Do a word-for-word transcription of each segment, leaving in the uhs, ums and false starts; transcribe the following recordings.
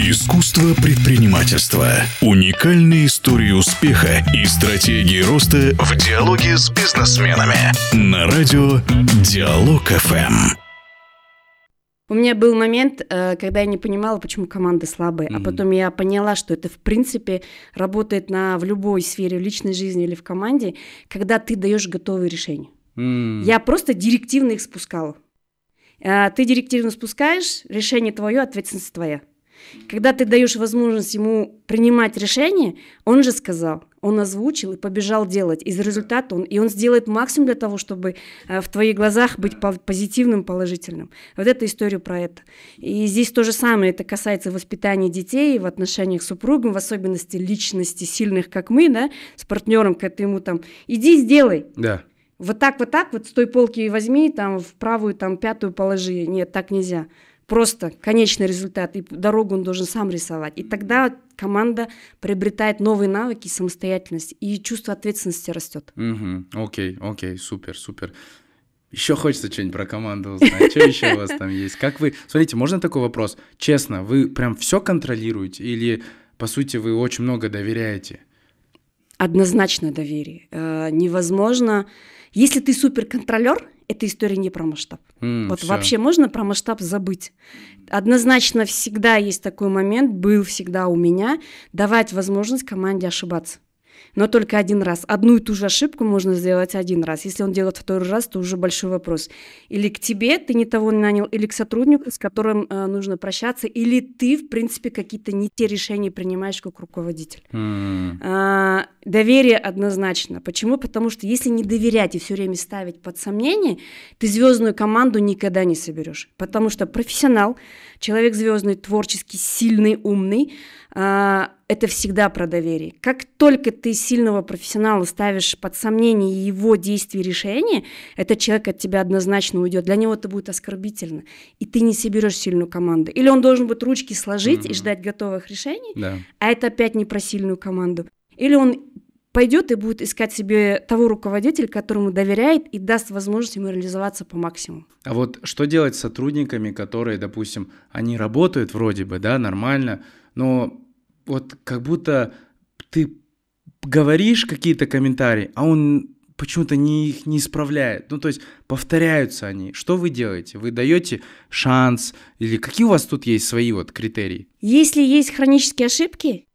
Искусство предпринимательства. Уникальные истории успеха и стратегии роста в диалоге с бизнесменами. На радио Диалог эф эм. У меня был момент, когда я не понимала, почему команды слабые, mm-hmm. а потом я поняла, что это в принципе работает на, в любой сфере, в личной жизни или в команде, когда ты даешь готовые решения. Mm-hmm. Я просто директивно их спускала. Ты директивно спускаешь, решение твое, ответственность твоя. Когда ты даешь возможность ему принимать решение, он же сказал, он озвучил и побежал делать. Из результата он, и он сделает максимум для того, чтобы э, в твоих глазах быть позитивным, положительным. Вот эта история про это. И здесь то же самое, это касается воспитания детей в отношениях с супругом, в особенности личности сильных, как мы, да, с партнером, когда ты ему там, иди сделай. Да. Вот так, вот так, вот с той полки возьми, там в правую, там пятую положи. Нет, так нельзя. Просто конечный результат, и дорогу он должен сам рисовать. И тогда команда приобретает новые навыки, самостоятельность, и чувство ответственности растет. Угу. Окей, окей, супер, супер. Еще хочется что-нибудь про команду узнать. Что еще у вас там есть? Как вы... Смотрите, можно такой вопрос? Честно, вы прям все контролируете или, по сути, вы очень много доверяете? Однозначно доверие. Э, невозможно... Если ты суперконтролер, эта история не про масштаб. Mm, вот всё. Вообще можно про масштаб забыть. Однозначно всегда есть такой момент, был всегда у меня, давать возможность команде ошибаться. Но только один раз. Одну и ту же ошибку можно сделать один раз. Если он делает второй раз, то уже большой вопрос. Или к тебе, ты не того нанял, или к сотруднику, с которым э, нужно прощаться, или ты, в принципе, какие-то не те решения принимаешь как руководитель. Mm. А, доверие однозначно. Почему? Потому что если не доверять и все время ставить под сомнение, ты звездную команду никогда не соберешь. Потому что профессионал, человек звездный, творческий, сильный, умный, а, это всегда про доверие. Как только ты сильного профессионала ставишь под сомнение его действия и решения, этот человек от тебя однозначно уйдет. Для него это будет оскорбительно. И ты не соберешь сильную команду. Или он должен будет ручки сложить mm-hmm. и ждать готовых решений, да. а это опять не про сильную команду. Или он пойдет и будет искать себе того руководителя, которому доверяет и даст возможность ему реализоваться по максимуму. А вот что делать с сотрудниками, которые, допустим, они работают вроде бы, да, нормально, но вот как будто ты говоришь какие-то комментарии, а он почему-то не, их не исправляет. Ну, то есть повторяются они. Что вы делаете? Вы даете шанс? Или какие у вас тут есть свои вот критерии? Если есть хронические ошибки,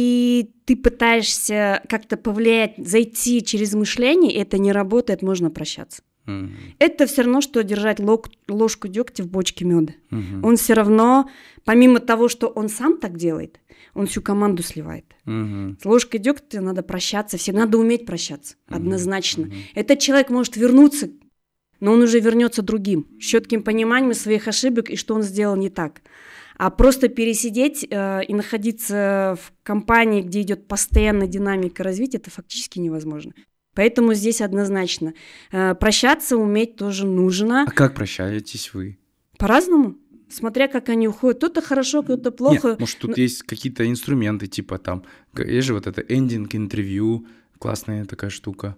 и ты пытаешься как-то повлиять, зайти через мышление, это не работает, можно прощаться. Mm-hmm. Это все равно, что держать лог, ложку дегтя в бочке меда. Mm-hmm. Он все равно, помимо того, что он сам так делает, он всю команду сливает. Mm-hmm. С ложкой дегтя надо прощаться, всем надо уметь прощаться, mm-hmm. однозначно. Mm-hmm. Этот человек может вернуться, но он уже вернется другим, с четким пониманием своих ошибок и что он сделал не так. А просто пересидеть э, и находиться в компании, где идет постоянная динамика развития, это фактически невозможно. Поэтому здесь однозначно. Э, прощаться уметь тоже нужно. А как прощаетесь вы? По-разному. Смотря как они уходят. Кто-то хорошо, кто-то плохо. Нет, может, тут Но... есть какие-то инструменты, типа там, есть же вот это эндинг-интервью, классная такая штука.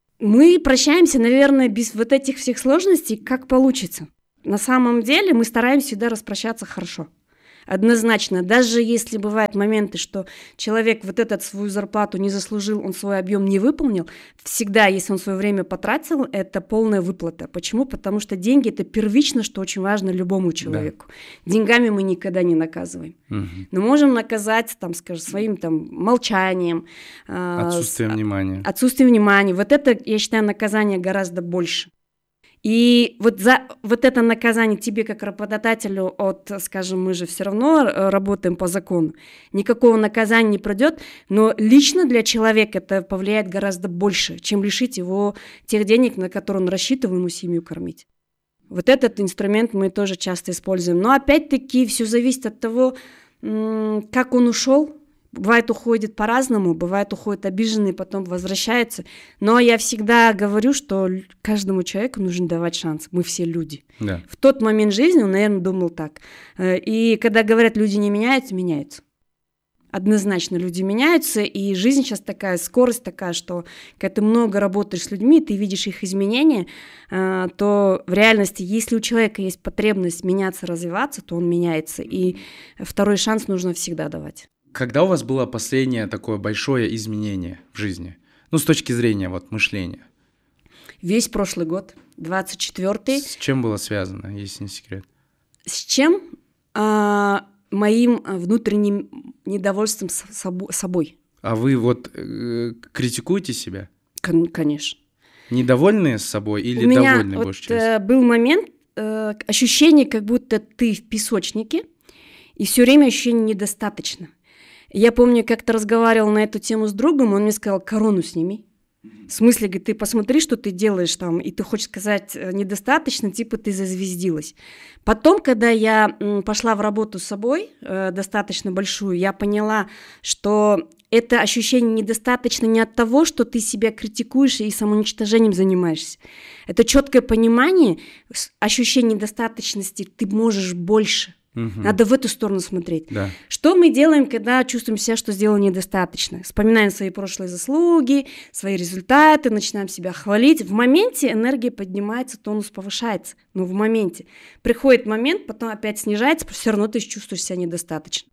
Мы прощаемся, наверное, без вот этих всех сложностей, как получится. На самом деле мы стараемся всегда распрощаться хорошо. Однозначно, даже если бывают моменты, что человек вот этот свою зарплату не заслужил, он свой объем не выполнил, всегда, если он свое время потратил, это полная выплата. Почему? Потому что деньги – это первично, что очень важно любому человеку. Да. Деньгами мы никогда не наказываем. Угу. Но можем наказать, там, скажем, своим там, молчанием. Отсутствием с, внимания. Отсутствием внимания. Вот это, я считаю, наказание гораздо больше. И вот за вот это наказание тебе как работодателю от, скажем, мы же все равно работаем по закону, никакого наказания не пройдет, но лично для человека это повлияет гораздо больше, чем лишить его тех денег, на которые он рассчитывал ему семью кормить. Вот этот инструмент мы тоже часто используем. Но опять-таки все зависит от того, как он ушел. Бывает, уходит по-разному, бывает, уходит обиженный, потом возвращается. Но я всегда говорю, что каждому человеку нужно давать шанс. Мы все люди. Да. В тот момент жизни он, наверное, думал так. И когда говорят, люди не меняются, меняются. Однозначно люди меняются, и жизнь сейчас такая, скорость такая, что когда ты много работаешь с людьми, ты видишь их изменения, то в реальности, если у человека есть потребность меняться, развиваться, то он меняется, и второй шанс нужно всегда давать. Когда у вас было последнее такое большое изменение в жизни? Ну, с точки зрения вот мышления. Весь прошлый год, двадцать четвёртый. С чем было связано, если не секрет? С чем? А, моим внутренним недовольством собой. А вы вот э, критикуете себя? Кон- конечно. Недовольны с собой или У меня довольны вот, большей частью? э, был момент, э, ощущение, как будто ты в песочнике, и все время ощущение недостаточно. Я помню, как-то разговаривала на эту тему с другом, он мне сказал: корону сними. В смысле, говорит, ты посмотри, что ты делаешь там, и ты хочешь сказать недостаточно, типа ты зазвездилась. Потом, когда я м, пошла в работу с собой, э, достаточно большую, я поняла, что это ощущение недостаточно не от того, что ты себя критикуешь и самоуничтожением занимаешься. Это четкое понимание, ощущение недостаточности, ты можешь больше. Угу. Надо в эту сторону смотреть. Да. Что мы делаем, когда чувствуем себя, что сделали недостаточно? Вспоминаем свои прошлые заслуги, свои результаты, начинаем себя хвалить. В моменте энергия поднимается, тонус повышается. Но в моменте. Приходит момент, потом опять снижается, все равно ты чувствуешь себя недостаточно.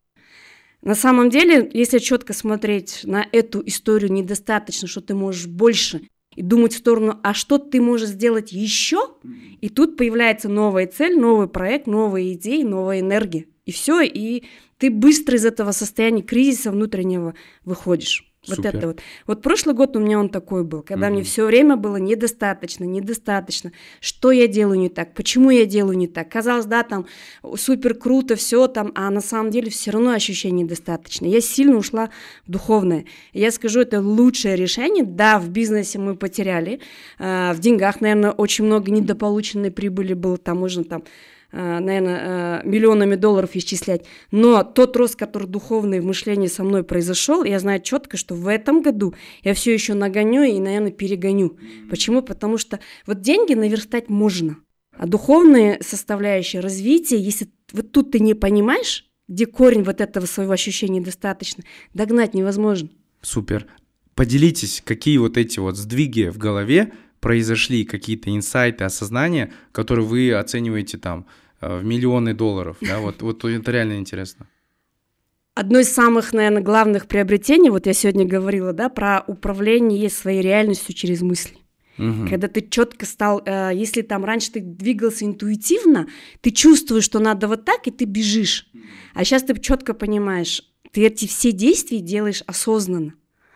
На самом деле, если четко смотреть на эту историю недостаточно, что ты можешь больше, и думать в сторону, а что ты можешь сделать еще? И тут появляется новая цель, новый проект, новые идеи, новая энергия. И все, и ты быстро из этого состояния кризиса внутреннего выходишь. Вот Супер. это вот. Вот прошлый год у меня он такой был, когда mm-hmm. мне все время было недостаточно, недостаточно. Что я делаю не так? Почему я делаю не так? Казалось, да, там супер круто все там, а на самом деле все равно ощущение недостаточно. Я сильно ушла в духовное. Я скажу, это лучшее решение. Да, в бизнесе мы потеряли, э, в деньгах, наверное, очень много недополученной прибыли было, там можно там наверное, миллионами долларов исчислять. Но тот рост, который духовный в мышлении со мной произошел, я знаю четко, что в этом году я все еще нагоню и, наверное, перегоню. Почему? Потому что вот деньги наверстать можно, а духовные составляющие развития, если вот тут ты не понимаешь, где корень вот этого своего ощущения недостаточно, догнать невозможно. Супер. Поделитесь, какие вот эти вот сдвиги в голове произошли, какие-то инсайты, осознания, которые вы оцениваете там в миллионы долларов, да, вот, вот это реально интересно. Одно из самых, наверное, главных приобретений, вот я сегодня говорила, да, про управление своей реальностью через мысли. Угу. Когда ты четко стал, э, если там раньше ты двигался интуитивно, ты чувствуешь, что надо вот так, и ты бежишь. А сейчас ты четко понимаешь, ты эти все действия делаешь осознанно.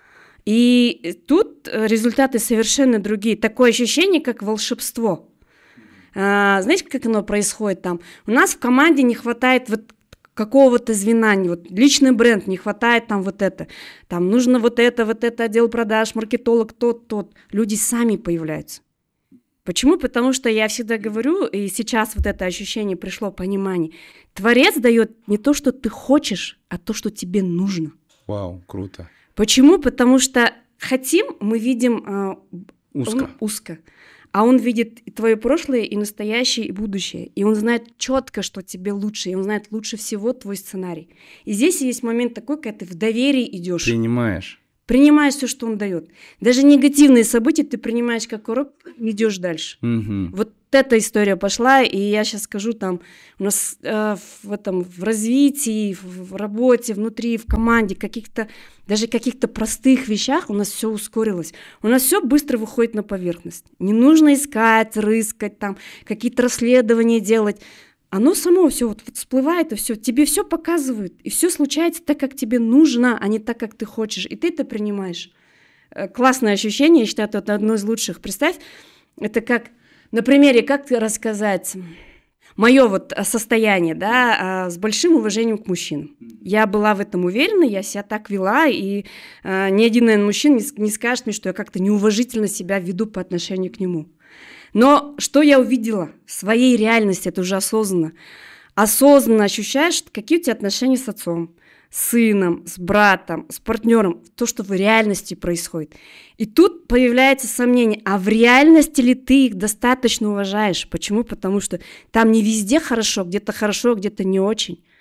И тут результаты совершенно другие. Такое ощущение, как волшебство. А, знаете, как оно происходит там? У нас в команде не хватает вот какого-то звена, вот личный бренд, не хватает там вот это. Там нужно вот это, вот это, отдел продаж, маркетолог, тот, тот. Люди сами появляются. Почему? Потому что я всегда говорю, и сейчас вот это ощущение пришло, понимание. Творец дает не то, что ты хочешь, а то, что тебе нужно. Вау, круто. Почему? Потому что хотим, мы видим э, узко. узко, а он видит и твое прошлое, и настоящее, и будущее, и он знает четко, что тебе лучше, и он знает лучше всего твой сценарий. И здесь есть момент такой, когда ты в доверии идешь. Принимаешь. Принимаешь все, что он дает. Даже негативные события ты принимаешь как урок, идешь дальше. Угу. Вот эта история пошла, и я сейчас скажу, там у нас э, в этом в развитии, в, в работе, внутри, в команде, каких-то даже каких-то простых вещах у нас все ускорилось. У нас все быстро выходит на поверхность. Не нужно искать, рыскать, там какие-то расследования делать. Оно само все вот, вот всплывает, и все, тебе все показывают, и все случается так, как тебе нужно, а не так, как ты хочешь, и ты это принимаешь. Классное ощущение, я считаю, это одно из лучших. Представь, это как на примере, как рассказать мое вот состояние, да, с большим уважением к мужчинам. Я была в этом уверена, я себя так вела, и а, ни один, наверное, мужчина не, не скажет мне, что я как-то неуважительно себя веду по отношению к нему. Но что я увидела в своей реальности, это уже осознанно. Осознанно ощущаешь, какие у тебя отношения с отцом, с сыном, с братом, с партнером, то, что в реальности происходит. И тут появляется сомнение, а в реальности ли ты их достаточно уважаешь? Почему? Потому что там не везде хорошо, где-то хорошо, где-то не очень.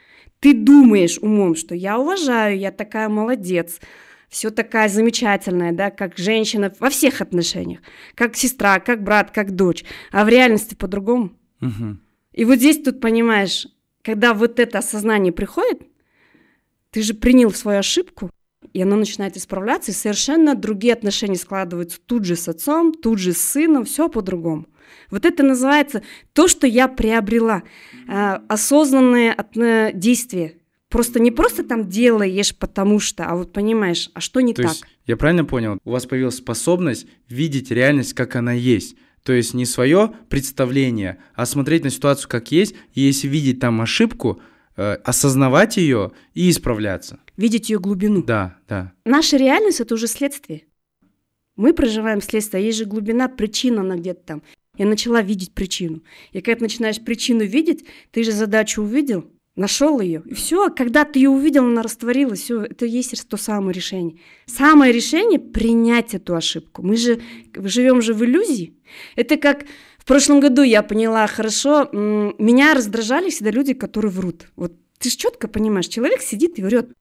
ты думаешь умом, что я уважаю, я такая молодец, все такая замечательная, да, как женщина во всех отношениях, как сестра, как брат, как дочь, а в реальности по-другому. Угу. И вот здесь тут понимаешь, когда вот это осознание приходит, ты же принял свою ошибку, и оно начинает исправляться, и совершенно другие отношения складываются тут же с отцом, тут же с сыном, все по-другому. Вот это называется то, что я приобрела, э, осознанное от, действие. Просто не просто там делаешь потому что, а вот понимаешь, а что не то так. Есть, я правильно понял, у вас появилась способность видеть реальность, как она есть. То есть не свое представление, а смотреть на ситуацию как есть, и если видеть там ошибку, э, осознавать ее и исправляться. Видеть ее глубину. Да, да. Наша реальность – это уже следствие. Мы проживаем следствие, а есть же глубина, причина она где-то там. Я начала видеть причину. И когда ты начинаешь причину видеть, ты же задачу увидел, нашел ее, и все, когда ты ее увидел, она растворилась, все, это и есть то самое решение. Самое решение – принять эту ошибку. Мы же живем же в иллюзии. Это как в прошлом году я поняла хорошо, меня раздражали всегда люди, которые врут. Вот ты же четко понимаешь, человек сидит и врет.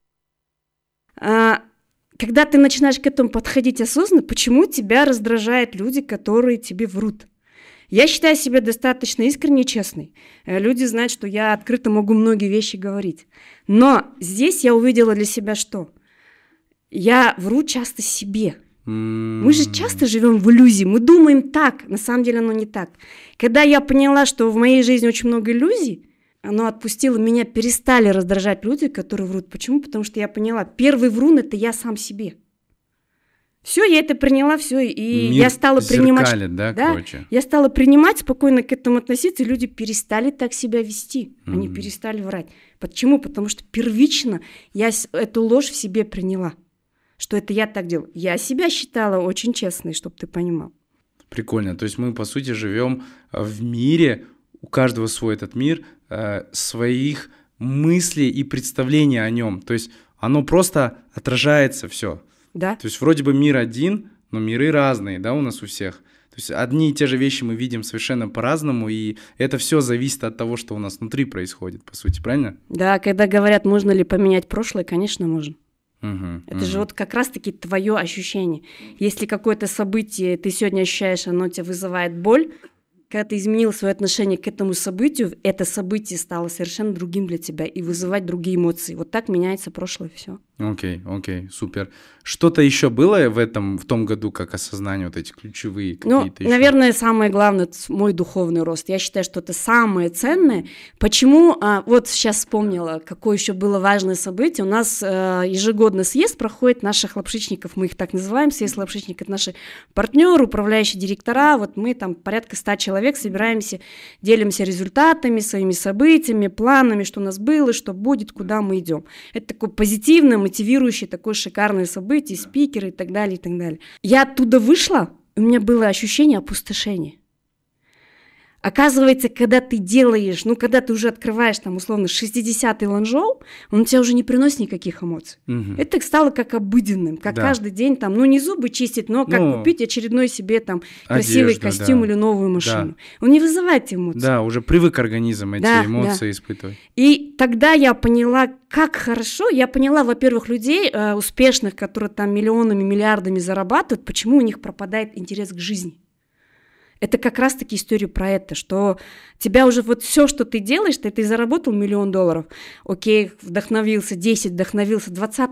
А, когда ты начинаешь к этому подходить осознанно, почему тебя раздражают люди, которые тебе врут? Я считаю себя достаточно искренней и честной. Люди знают, что я открыто могу многие вещи говорить. Но здесь я увидела для себя что? Я вру часто себе. Mm-hmm. Мы же часто живем в иллюзии. Мы думаем так, на самом деле оно не так. Когда я поняла, что в моей жизни очень много иллюзий, оно отпустило, меня перестали раздражать люди, которые врут. Почему? Потому что я поняла, первый врун – это я сам себе. Все, я это приняла, все, и Мир я стала принимать, зеркалит, да, да, короче. Я стала принимать, спокойно к этому относиться, и люди перестали так себя вести, mm-hmm. они перестали врать. Почему? Потому что первично я эту ложь в себе приняла, что это я так делаю. Я себя считала очень честной, чтобы ты понимал. Прикольно, то есть мы, по сути, живем в мире, у каждого свой этот мир, э, своих мыслей и представлений о нем, то есть оно просто отражается все. Да. То есть вроде бы мир один, но миры разные, да, у нас у всех. То есть одни и те же вещи мы видим совершенно по-разному, и это все зависит от того, что у нас внутри происходит, по сути, правильно? Да, когда говорят, можно ли поменять прошлое, конечно, можно. Угу, это угу. же вот как раз-таки твое ощущение. Если какое-то событие ты сегодня ощущаешь, оно тебя вызывает боль, когда ты изменил свое отношение к этому событию, это событие стало совершенно другим для тебя и вызывать другие эмоции. Вот так меняется прошлое, все. Окей, окей, супер. Что-то еще было в этом, в том году, как осознание, вот эти ключевые какие-то Ну, еще? наверное, самое главное – это мой духовный рост. Я считаю, что это самое ценное. Почему? А, вот сейчас вспомнила, какое еще было важное событие. У нас э, ежегодно съезд проходит наших лапшичников, мы их так называем, съезд лапшичников, это наши партнеры, управляющие директора. Вот мы там порядка ста человек собираемся, делимся результатами, своими событиями, планами, что у нас было, что будет, куда мы идем. Это такое позитивное, мотивирующее, такое шикарное событие, спикеры и так далее, и так далее. Я оттуда вышла, у меня было ощущение опустошения. Оказывается, когда ты делаешь, ну, когда ты уже открываешь, там, условно, шестидесятый ланчжоу, он у тебя уже не приносит никаких эмоций. Угу. Это стало как обыденным, как да. каждый день, там, ну, не зубы чистить, но как ну, купить очередной себе, там, красивый одежду, костюм да. или новую машину. Да. Он не вызывает эмоций. Да, уже привык организм эти да, эмоции да. испытывать. И тогда я поняла, как хорошо, я поняла, во-первых, людей э, успешных, которые там миллионами, миллиардами зарабатывают, почему у них пропадает интерес к жизни. Это как раз-таки история про это, что тебя уже вот все, что ты делаешь, ты, ты заработал миллион долларов, окей, вдохновился, десять, вдохновился, двадцать,